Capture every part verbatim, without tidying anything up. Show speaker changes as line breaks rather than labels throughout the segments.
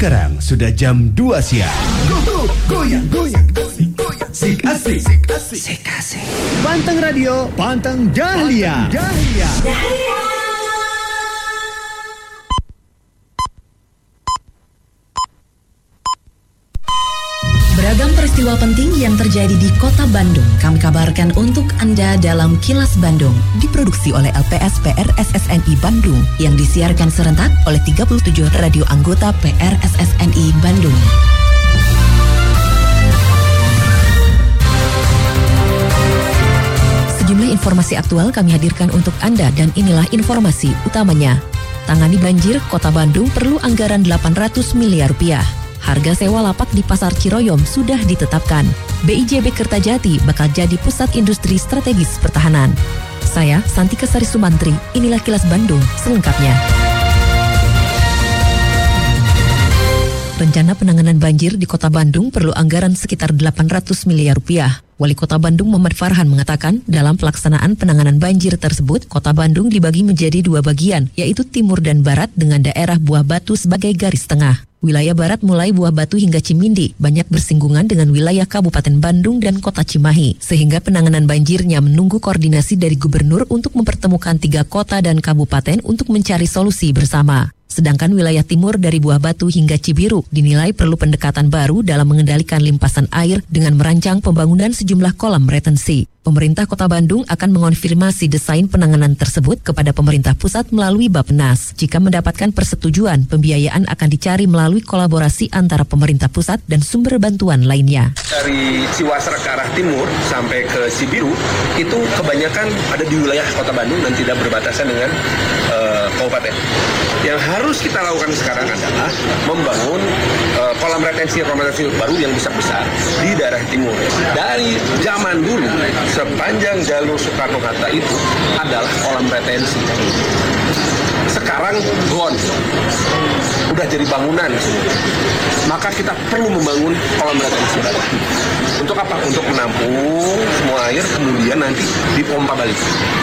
Sekarang sudah jam dua siang. Go, go, goyang, goyang, goyang, goyang. Sik asik, sik asik, sik asik. Pantang Radio, Pantang Dahlia. Dahlia. Dahlia.
Beragam peristiwa penting yang terjadi di Kota Bandung kami kabarkan untuk Anda dalam Kilas Bandung, diproduksi oleh L P S P R S S N I Bandung yang disiarkan serentak oleh tiga puluh tujuh radio anggota P R S S N I Bandung. Sejumlah informasi aktual kami hadirkan untuk Anda dan inilah informasi utamanya. Tangani banjir, Kota Bandung perlu anggaran delapan ratus miliar rupiah. Harga sewa lapak di Pasar Ciroyom sudah ditetapkan. B I J B Kertajati bakal jadi pusat industri strategis pertahanan. Saya, Santika Sari Sumantri, inilah Kilas Bandung selengkapnya. Rencana penanganan banjir di Kota Bandung perlu anggaran sekitar delapan ratus miliar rupiah. Wali Kota Bandung Muhammad Farhan mengatakan dalam pelaksanaan penanganan banjir tersebut, Kota Bandung dibagi menjadi dua bagian, yaitu timur dan barat dengan daerah Buah Batu sebagai garis tengah. Wilayah barat mulai Buah Batu hingga Cimindi banyak bersinggungan dengan wilayah Kabupaten Bandung dan Kota Cimahi, sehingga penanganan banjirnya menunggu koordinasi dari gubernur untuk mempertemukan tiga kota dan kabupaten untuk mencari solusi bersama. Sedangkan wilayah timur dari Buah Batu hingga Cibiru dinilai perlu pendekatan baru dalam mengendalikan limpasan air dengan merancang pembangunan sejumlah kolam retensi. Pemerintah Kota Bandung akan mengonfirmasi desain penanganan tersebut kepada pemerintah pusat melalui Bappenas. Jika mendapatkan persetujuan, pembiayaan akan dicari melalui kolaborasi antara pemerintah pusat dan sumber bantuan lainnya.
Dari Ciwasra ke arah timur sampai ke Cibiru, itu kebanyakan ada di wilayah Kota Bandung dan tidak berbatasan dengan uh, kabupaten. Yang harus kita lakukan sekarang adalah membangun uh, kolam retensi retensi baru yang besar-besar di daerah timur. Dari zaman dulu, sepanjang jalur Soekarno-Hatta itu adalah kolam retensi. Sekarang gone, udah jadi bangunan. Maka kita perlu membangun kolam retensi baru. Untuk apa? Untuk menampung semua air kemudian nanti dipompa balik.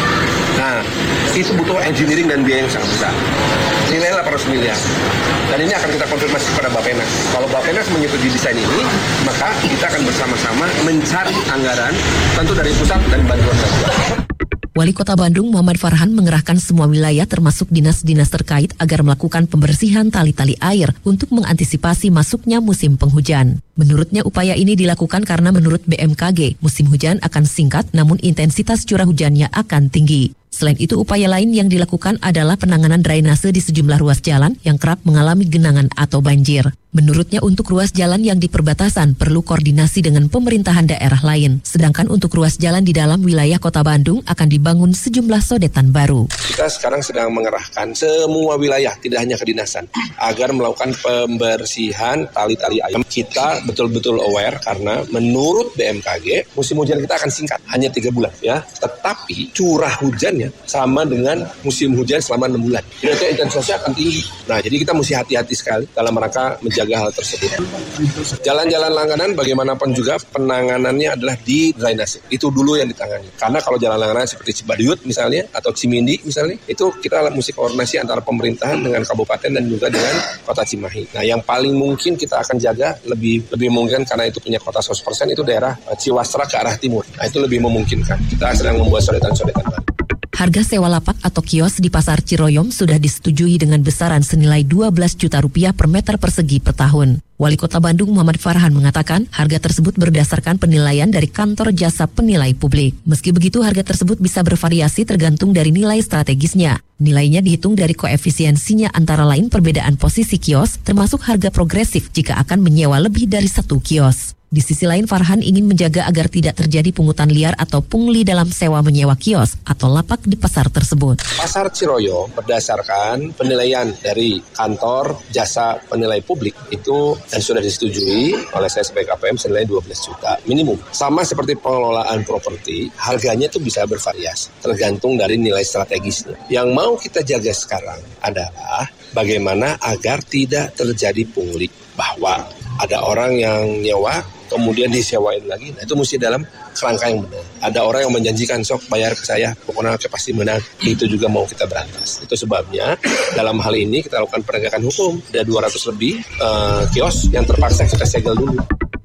Nah, itu butuh engineering dan biaya yang sangat besar. Nilai delapan ratus miliar. Dan ini akan kita konfirmasi kepada Bappenas. Kalau Bappenas menyetujui desain ini, maka kita akan bersama-sama mencari anggaran, tentu dari pusat dan bantuan bantuan.
Wali Kota Bandung Muhammad Farhan mengerahkan semua wilayah termasuk dinas-dinas terkait agar melakukan pembersihan tali-tali air untuk mengantisipasi masuknya musim penghujan. Menurutnya upaya ini dilakukan karena menurut B M K G, musim hujan akan singkat namun intensitas curah hujannya akan tinggi. Selain itu, upaya lain yang dilakukan adalah penanganan drainase di sejumlah ruas jalan yang kerap mengalami genangan atau banjir. Menurutnya untuk ruas jalan yang di perbatasan perlu koordinasi dengan pemerintahan daerah lain. Sedangkan untuk ruas jalan di dalam wilayah Kota Bandung akan dibangun sejumlah sodetan baru.
Kita sekarang sedang mengerahkan semua wilayah, tidak hanya kedinasan, agar melakukan pembersihan tali-tali air. Kita betul-betul aware karena menurut B M K G, musim hujan kita akan singkat, hanya tiga bulan ya. Tetapi curah hujannya sama dengan musim hujan selama enam bulan. Jadi intensitasnya akan tinggi. Nah, jadi kita mesti hati-hati sekali dalam rangka menjaga hal tersebut. Jalan-jalan langganan bagaimanapun juga penanganannya adalah di drainase. Itu dulu yang ditangani. Karena kalau jalan langganan seperti Cibaduyut misalnya atau Cimindi misalnya, itu kita mesti koordinasi antara pemerintahan dengan kabupaten dan juga dengan Kota Cimahi. Nah, yang paling mungkin kita akan jaga lebih lebih mungkin karena itu punya kota seratus persen itu daerah Ciwasra ke arah timur. Nah, itu lebih memungkinkan. Kita sedang membuat sodetan-sodetan baru.
Harga sewa lapak atau kios di Pasar Ciroyom sudah disetujui dengan besaran senilai dua belas juta rupiah per meter persegi per tahun. Wali Kota Bandung Muhammad Farhan mengatakan harga tersebut berdasarkan penilaian dari kantor jasa penilai publik. Meski begitu, harga tersebut bisa bervariasi tergantung dari nilai strategisnya. Nilainya dihitung dari koefisiensinya antara lain perbedaan posisi kios, termasuk harga progresif jika akan menyewa lebih dari satu kios. Di sisi lain, Farhan ingin menjaga agar tidak terjadi pungutan liar atau pungli dalam sewa menyewa kios atau lapak di pasar tersebut.
Pasar Ciroyom berdasarkan penilaian dari kantor jasa penilai publik itu dan sudah disetujui oleh saya sebagai K P M senilai dua belas juta minimum. Sama seperti pengelolaan properti, harganya itu bisa bervariasi tergantung dari nilai strategisnya. Yang mau kita jaga sekarang adalah bagaimana agar tidak terjadi pungli, bahwa Ada orang yang nyewa, kemudian disewain lagi. Nah, itu mesti dalam kerangka yang benar. Ada orang yang menjanjikan, sok bayar ke saya, pokoknya pasti menang. Itu juga mau kita berantas. Itu sebabnya dalam hal ini kita lakukan penegakan hukum. Ada dua ratus lebih uh, kios yang terpaksa kita segel dulu.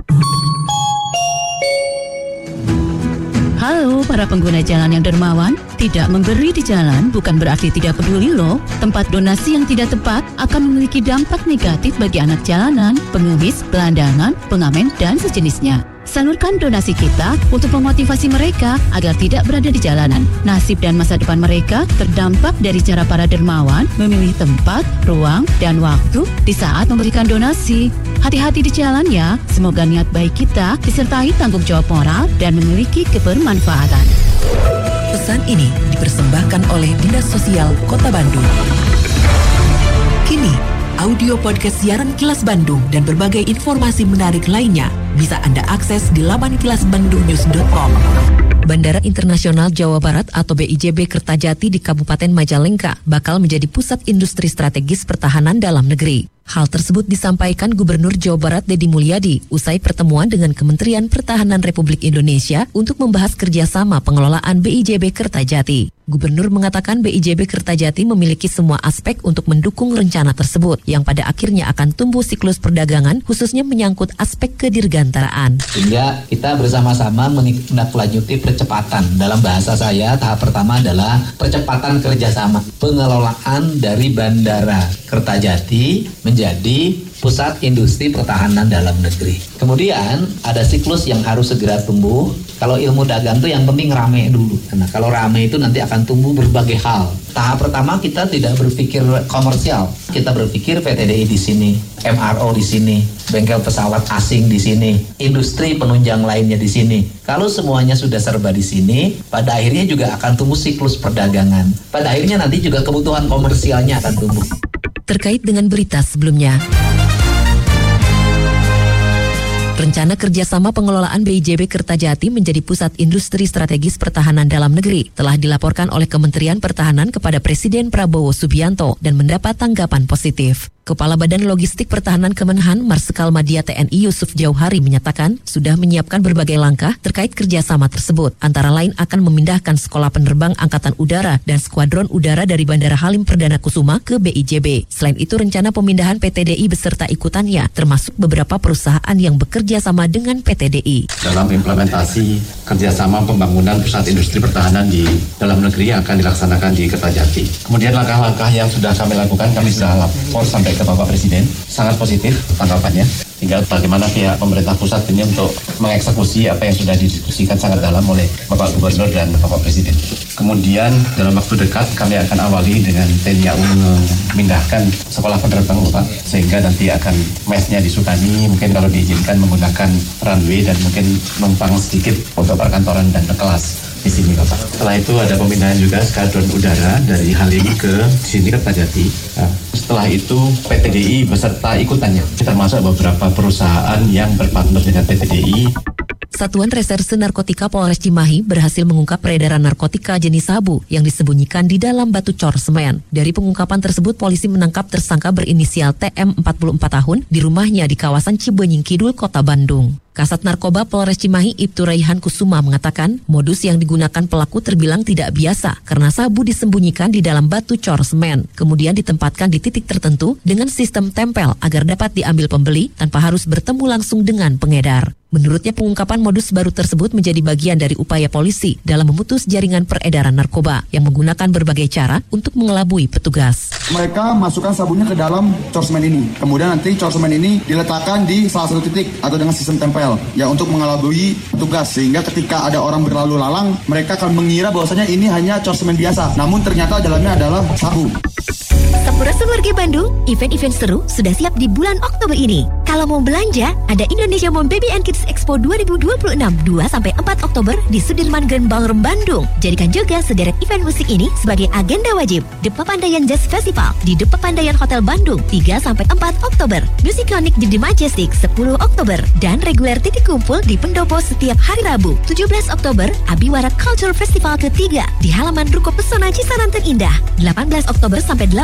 Halo para pengguna jalan yang dermawan, tidak memberi di jalan bukan berarti tidak peduli loh. Tempat donasi yang tidak tepat akan memiliki dampak negatif bagi anak jalanan, pengemis, gelandangan, pengamen, dan sejenisnya. Salurkan donasi kita untuk memotivasi mereka agar tidak berada di jalanan. Nasib dan masa depan mereka terdampak dari cara para dermawan memilih tempat, ruang, dan waktu di saat memberikan donasi. Hati-hati di jalan ya, semoga niat baik kita disertai tanggung jawab moral dan memiliki kebermanfaatan.
Pesan ini dipersembahkan oleh Dinas Sosial Kota Bandung. Kini, audio podcast siaran Kilas Bandung dan berbagai informasi menarik lainnya bisa Anda akses di laman kilas bandung news dot com. Bandara Internasional Jawa Barat atau B I J B Kertajati di Kabupaten Majalengka bakal menjadi pusat industri strategis pertahanan dalam negeri. Hal tersebut disampaikan Gubernur Jawa Barat Deddy Mulyadi usai pertemuan dengan Kementerian Pertahanan Republik Indonesia untuk membahas kerjasama pengelolaan B I J B Kertajati. Gubernur mengatakan B I J B Kertajati memiliki semua aspek untuk mendukung rencana tersebut yang pada akhirnya akan tumbuh siklus perdagangan khususnya menyangkut aspek kedirgantaraan.
Sehingga kita bersama-sama menindaklanjuti percepatan. Dalam bahasa saya tahap pertama adalah percepatan kerjasama pengelolaan dari Bandara Kertajati menjadi pusat industri pertahanan dalam negeri. Kemudian ada siklus yang harus segera tumbuh. Kalau ilmu dagang itu yang penting rame dulu. Nah, kalau rame itu nanti akan tumbuh berbagai hal. Tahap pertama kita tidak berpikir komersial. Kita berpikir P T D I di sini, M R O di sini, bengkel pesawat asing di sini, industri penunjang lainnya di sini. Kalau semuanya sudah serba di sini, pada akhirnya juga akan tumbuh siklus perdagangan. Pada akhirnya nanti juga kebutuhan komersialnya akan tumbuh.
Terkait dengan berita sebelumnya, rencana kerjasama pengelolaan B I J B Kertajati menjadi pusat industri strategis pertahanan dalam negeri telah dilaporkan oleh Kementerian Pertahanan kepada Presiden Prabowo Subianto dan mendapat tanggapan positif. Kepala Badan Logistik Pertahanan Kemenhan Marsikal Madya T N I Yusuf Jauhari menyatakan sudah menyiapkan berbagai langkah terkait kerjasama tersebut. Antara lain akan memindahkan Sekolah Penerbang Angkatan Udara dan Skuadron Udara dari Bandara Halim Perdana Kusuma ke B I J B. Selain itu rencana pemindahan P T D I beserta ikutannya termasuk beberapa perusahaan yang bekerja sama dengan P T D I.
Dalam implementasi kerjasama pembangunan pusat industri pertahanan di dalam negeri yang akan dilaksanakan di Kertajati. Kemudian langkah-langkah yang sudah kami lakukan kami sudah lapor sampai ke Bapak Presiden, sangat positif tanggapannya. Tinggal bagaimana pihak pemerintah pusat ini untuk mengeksekusi apa yang sudah didiskusikan sangat dalam oleh Bapak Gubernur dan Bapak Presiden. Kemudian dalam waktu dekat kami akan awali dengan T N I A U memindahkan sekolah penerbang Bapak, sehingga nanti akan mesnya disukani, mungkin kalau diizinkan menggunakan runway dan mungkin numpang sedikit untuk perkantoran dan kelas di sini Bapak. Setelah itu ada pemindahan juga Skuadron Udara dari Halim ke sini Kertajati. Nah, setelah itu P T D I beserta ikutannya, termasuk beberapa perusahaan yang berpartner dengan P T D I.
Satuan Reserse Narkotika Polres Cimahi berhasil mengungkap peredaran narkotika jenis sabu yang disembunyikan di dalam batu cor semen. Dari pengungkapan tersebut, polisi menangkap tersangka berinisial T M empat puluh empat tahun di rumahnya di kawasan Cibenying Kidul, Kota Bandung. Kasat Narkoba Polres Cimahi Ibtu Raihan Kusuma mengatakan modus yang digunakan pelaku terbilang tidak biasa karena sabu disembunyikan di dalam batu cor semen, kemudian ditempatkan di titik tertentu dengan sistem tempel agar dapat diambil pembeli tanpa harus bertemu langsung dengan pengedar. Menurutnya pengungkapan modus baru tersebut menjadi bagian dari upaya polisi dalam memutus jaringan peredaran narkoba yang menggunakan berbagai cara untuk mengelabui petugas.
Mereka masukkan sabunnya ke dalam cor semen ini. Kemudian nanti cor semen ini diletakkan di salah satu titik atau dengan sistem tempel ya untuk mengelabui petugas, sehingga ketika ada orang berlalu lalang mereka akan mengira bahwasanya ini hanya cor semen biasa, namun ternyata dalamnya adalah sabu.
Sampurasun warga Bandung, event-event seru sudah siap di bulan Oktober ini. Kalau mau belanja, ada Indonesia Mom Baby and Kids Expo dua ribu dua puluh enam dua sampai empat Oktober di Sudirman Grand Ballroom Bandung. Jadikan juga sederet event musik ini sebagai agenda wajib. The Pepandayan Jazz Festival di The Pepandayan Hotel Bandung tiga sampai empat Oktober. Musikonik di The Majestic sepuluh Oktober dan reguler titik kumpul di Pendopo setiap hari Rabu. tujuh belas Oktober Abiwara Culture Festival ketiga di halaman Ruko Pesona Cisananten Indah. delapan belas Oktober sampai delapan belas November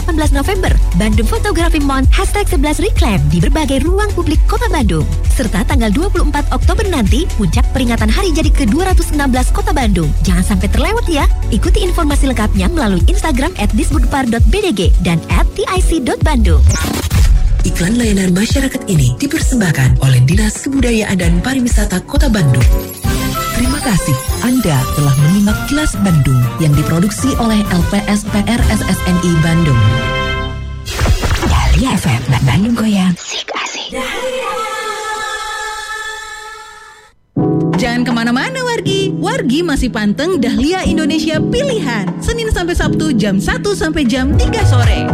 November, Bandung Photography Month hashtag sebelas Reclaim di berbagai ruang publik Kota Bandung. Serta tanggal dua puluh empat Oktober nanti, puncak peringatan hari jadi ke dua ratus enam belas Kota Bandung. Jangan sampai terlewat ya. Ikuti informasi lengkapnya melalui Instagram at disbudpar dot b d g dan at t i c dot bandung.
Iklan layanan masyarakat ini dipersembahkan oleh Dinas Kebudayaan dan Pariwisata Kota Bandung. Terima kasih Anda telah menyimak Kilas Bandung yang diproduksi oleh L P S P R S S N I Bandung. Dahlia F M, Bandung Goyang. Sik asik.
Jangan kemana-mana wargi, wargi masih panteng Dahlia Indonesia Pilihan, Senin sampai Sabtu jam satu sampai jam tiga sore.